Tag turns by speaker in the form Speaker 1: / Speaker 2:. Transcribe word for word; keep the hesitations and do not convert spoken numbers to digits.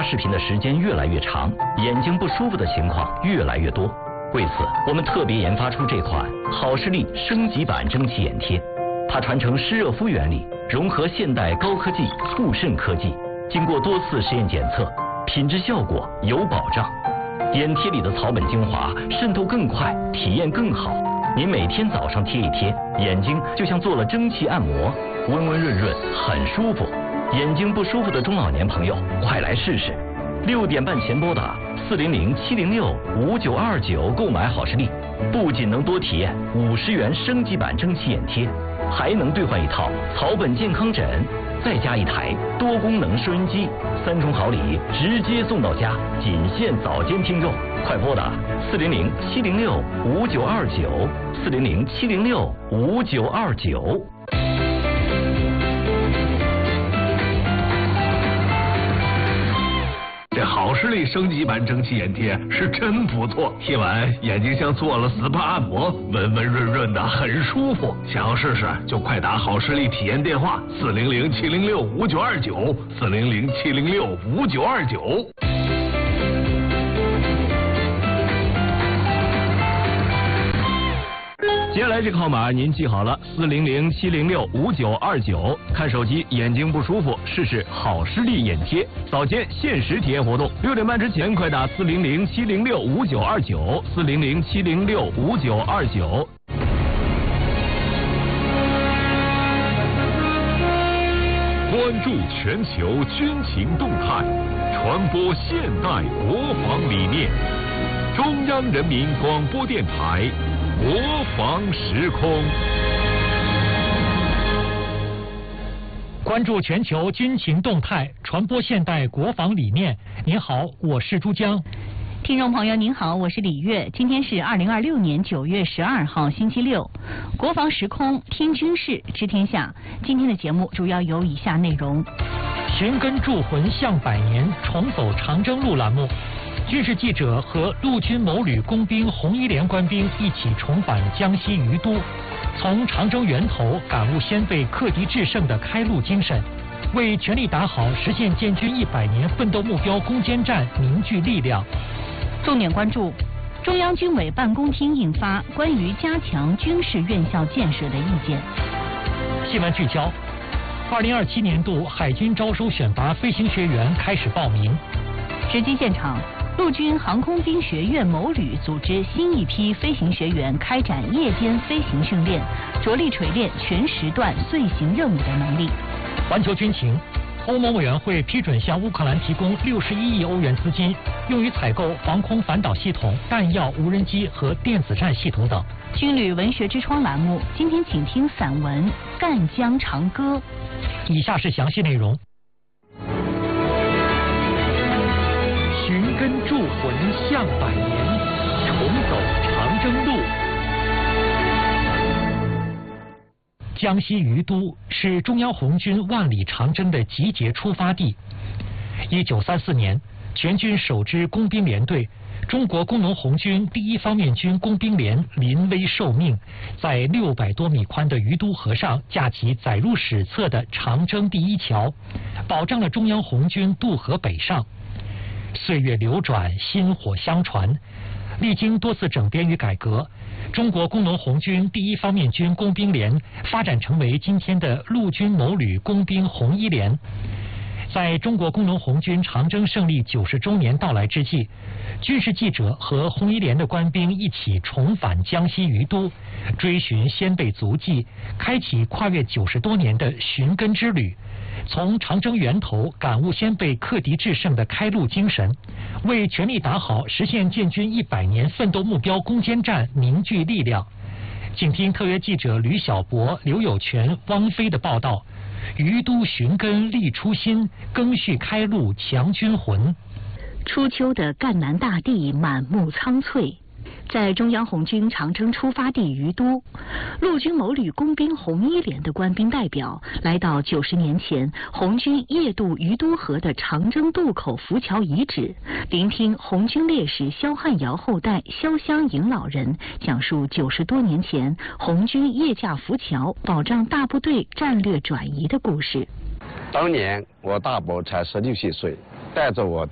Speaker 1: 视频的时间越来越长，眼睛不舒服的情况越来越多。为此，我们特别研发出这款好视力升级版蒸汽眼贴，它传承湿热敷原理，融合现代高科技固渗科技，经过多次实验检测，品质效果有保障。眼贴里的草本精华渗透更快，体验更好。您每天早上贴一贴，眼睛就像做了蒸汽按摩，温温润润，很舒服。眼睛不舒服的中老年朋友，快来试试！六点半前拨打四零零七零六五九二九购买好视力，不仅能多体验五十元升级版蒸汽眼贴，还能兑换一套草本健康枕，再加一台多功能收音机，三重好礼直接送到家，仅限早间听众，快拨打四零零七零六五九二九四零零七零六五九二九。
Speaker 2: 这好视力升级版蒸汽眼贴是真不错，贴完眼睛像做了 S P A 按摩，温温润润的，很舒服。想要试试就快打好视力体验电话四零零七零六五九二九四零零七零六五九二九。
Speaker 3: 接下来这个号码您记好了，四零零七零六五九二九。看手机眼睛不舒服，试试好视力眼贴，早间限时体验活动，六点半之前快打四零零七零六五九二九四零零七零六五九二九。
Speaker 4: 关注全球军情动态，传播现代国防理念。中央人民广播电台。国防时空，
Speaker 5: 关注全球军情动态，传播现代国防理念。您好，我是珠江。
Speaker 6: 听众朋友您好，我是李月。今天是二零二六年九月十二号星期六，国防时空听军事知天下。今天的节目主要有以下内容：
Speaker 5: 寻根铸魂向百年，重走长征路栏目。军事记者和陆军某旅工兵红一连官兵一起重返江西于都，从长征源头感悟先辈克敌制胜的开路精神，为全力打好实现建军一百年奋斗目标攻坚战凝聚力量。
Speaker 6: 重点关注中央军委办公厅印发关于加强军事院校建设的意见。
Speaker 5: 新闻聚焦：二零二七年度海军招收选拔飞行学员开始报名。
Speaker 6: 实际现场，陆军航空兵学院某旅组织新一批飞行学员开展夜间飞行训练，着力锤炼全时段遂行任务的能力。
Speaker 5: 环球军情，欧盟委员会批准向乌克兰提供六十一亿欧元资金，用于采购防空反导系统、弹药、无人机和电子战系统等。
Speaker 6: 军旅文学之窗栏目，今天请听散文《赣江长歌》。
Speaker 5: 以下是详细内容。寻根铸魂向百年，重走长征路。江西于都是中央红军万里长征的集结出发地。一九三四年，全军首支工兵联队中国工农红军第一方面军工兵连临危受命，在六百多米宽的于都河上架起载入史册的长征第一桥，保障了中央红军渡河北上。岁月流转，薪火相传，历经多次整编与改革，中国工农红军第一方面军工兵连发展成为今天的陆军某旅工兵红一连。在中国工农红军长征胜利九十周年到来之际，军事记者和红一连的官兵一起重返江西于都，追寻先辈足迹，开启跨越九十多年的寻根之旅。从长征源头感悟先辈克敌制胜的开路精神，为全力打好实现建军一百年奋斗目标攻坚战凝聚力量。请听特约记者吕小博、刘有全、汪飞的报道：于都寻根立初心，赓续开路强军魂。
Speaker 6: 初秋的赣南大地满目苍翠。在中央红军长征出发地于都，陆军某旅工兵红一连的官兵代表来到九十年前红军夜渡于都河的长征渡口浮桥遗址，聆听红军烈士萧汉尧后代萧湘营老人讲述九十多年前红军夜架浮桥保障大部队战略转移的故事。
Speaker 7: 当年我大伯才十六七岁，带着我